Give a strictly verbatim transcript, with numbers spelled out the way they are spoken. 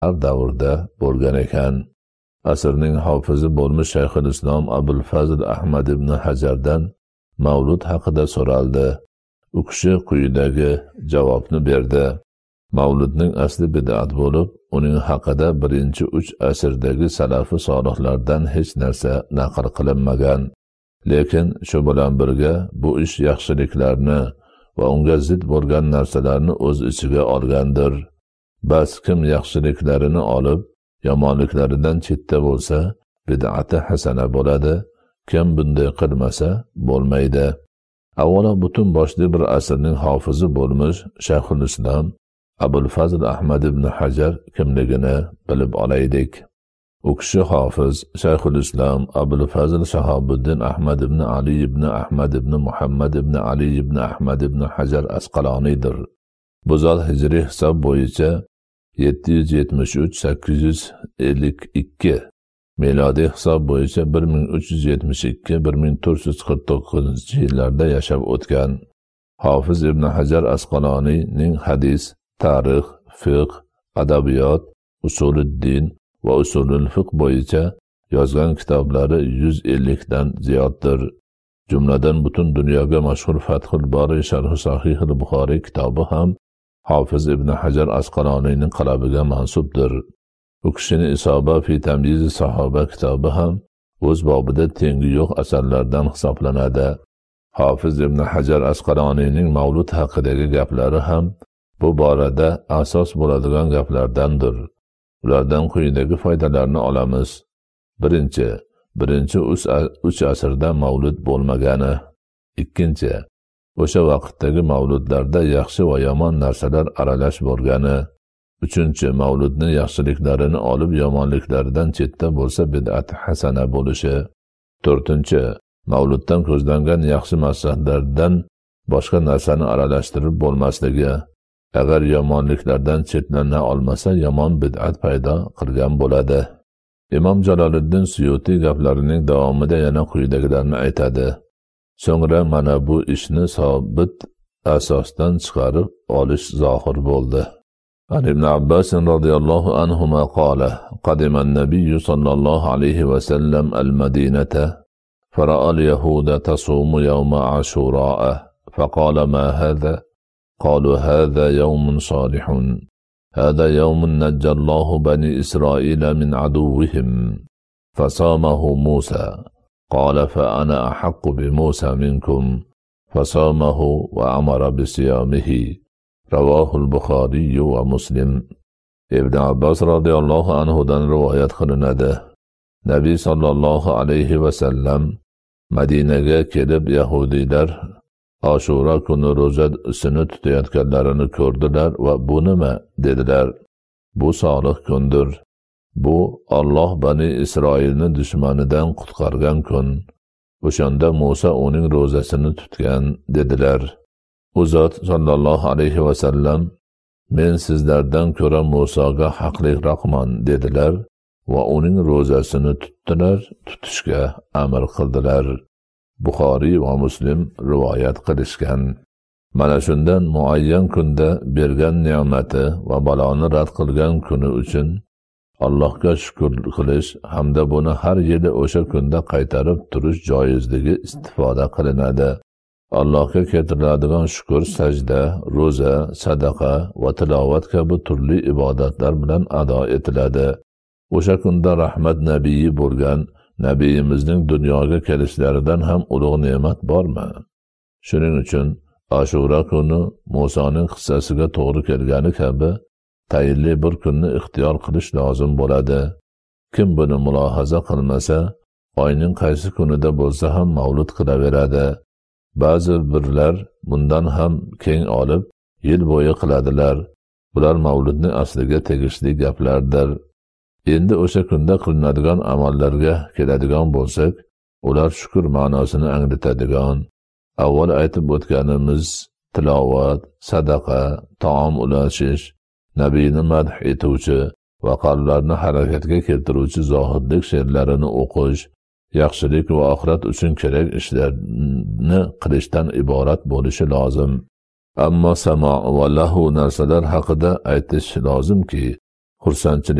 har davrda bo'lgan ekan. Asrning hofizi bo'lmish Shayxul Islom Abul Fazl Ahmad ibn Hajardan mavlud haqida so'raldi. U kishi quyidagi javobni berdi. Mavludning asli bid'at bo'lib, uning haqida birinchi uch asrdagi salafi solihlardan hech narsa naql qilinmagan. Lekin shu bilan birga bu ish yaxshiliklarni va unga zid bo'lgan narsalarni o'z ichiga olgandir. Bas kim yaxshiliklarini olib, yomonliklaridan chetda bo'lsa, bid'ati hasana bo'ladi. Kim bunday qilmasa, bo'lmaydi. Avvalo butun boshli bir asrning hofizi bo'lmish Shayxul Islom Abul Fazl Ahmad ibn Hajar kimligini bilib olaylik. U kishi hofiz Shayxul Islom Abul Fazl Shahobuddin Ahmad ibn Ali ibn Ahmad ibn Muhammad ibn Ali ibn Ahmad ibn Hajar Asqaloniydir. Bu zot hijriy hisob bo'yicha yetti yuz yetmish uch sakkiz yuz ellik ikki, milodiy hisob bo'yicha bir ming uch yuz yetmish ikki bir ming to'rt yuz qirq to'qqizinchi yillarda yashab o'tgan. Hofiz ibn Hajar Asqaloniyning hadis, tarix, fiqh, adabiyot, usuluddin va usulul fiqh bo'yicha yozgan kitoblari yuz ellik dan ziyoddir. Jumladan butun dunyoga mashhur Fathul Bari Sharh Sahih al-Buxoriy kitobi ham Hofiz ibn Hajar Asqaloniyning qalamiga mansubdir. U kishining Isoba fi tamyiz sahoba kitobi ham o'z bobida tengi yo'q asarlardan hisoblanadi. Hofiz ibn Hajar Asqaloniyning mavlud haqidagi gaplari ham bu borada asos bo'ladigan gaplardandir. Ulardan quyidagi foydalarni olamiz. Birinchi, birinchi uch asrda mavlud bo'lmagani. Ikkinchi, o'sha vaqtdagi mavludlarda yaxshi va yomon narsalar aralash bo'lgani. Uchinchi, mavludni yaxshiliklarini olib yomonliklaridan chetda bo'lsa bid'at hasana bo'lishi. To'rtinchi, mavluddan ko'zlangan yaxshi maqsadlardan boshqa narsani aralashtirib bo'lmasligi. Agar yomonliklardan chetlana olmasa, yomon bid'at paydo qilgan bo'ladi. Imom Jaloliddin Suyuti gaplarining davomida yana quyidagilarni aytadi. So'ngra mana bu ishni sobit asosdan chiqarib olish zohir bo'ldi. Ali ibn Abbas radhiyallohu anhuma qala: "Qadima an-nabiy sallallohu alayhi va sallam al-Madinata, fara'a al-yahuda tasumu yawma Ashura, faqala ma hadha? قالوا هذا يوم صالح هذا يوم نجى الله بني إسرائيل من عدوهم فصامه موسى قال فأنا أحق بموسى منكم فصامه وأمر بصيامه رواه البخاري ومسلم. Ibn Abbas radhiyallohu anhudan rivoyat qilinadi. Nabiy sallallohu alayhi va sallam Madinaga kelib yahudiylar Ashura kuni ro'zasini tutayotganlarini ko'rdilar va bu nima dedilar. Bu solih kundir. Bu Alloh Bani Isroilni dushmanidan qutqargan kun. O'shanda Musa uning ro'zasini tutgan dedilar. U zot sallallohu alayhi va sallam men sizlardan ko'ra Musoga haqliroqman dedilar va uning ro'zasini tutdilar, tutishga amr qildilar. Buxoriy va Muslim rivoyat qilishgan. Mana shundan muayyan kunda bergan ne'mati va baloni rad qilgan kuni uchun Allohga shukr qilish hamda buni har yili o'sha kunda qaytarib turish joizligi istifoda qilinadi. Allohga keltiriladigan shukr sajda, ro'za, sadaqa va tilovat kabi turli ibodatlar bilan ado etiladi. O'sha kunda rahmat nabiyi bo'lgan Nabiyimizning dunyoga kelishlaridan ham ulug' ne'mat bormi? Shuning uchun Ashura kuni Musoning qissasiga to'g'ri kelgani kabi tayinli bir kunni ixtiyor qilish lozim bo'ladi. Kim buni mulohaza qilmasa, oyning qaysi kunida bo'lsa ham mavlud qilaveradi. Ba'zi birlar bundan ham keng olib yil bo'yi qiladilar. Bular mavludning asliga tegishli gaplardir. Endi o'sha kunda qilinadigan amallarga keladigan bo'lsak, ular shukr ma'nosini anglatadigan, avval aytib o'tganimiz tilovat, sadaqa, taom ulashish, nabiyni madh etuvchi va qalblarni harakatga keltiruvchi zohidlik she'rlarini o'qish, yaxshilik va oxirat uchun kerak ishlarni qilishdan iborat bo'lishi lozim. Ammo samo va lahu narsalar haqida aytish lozimki, xursandchilik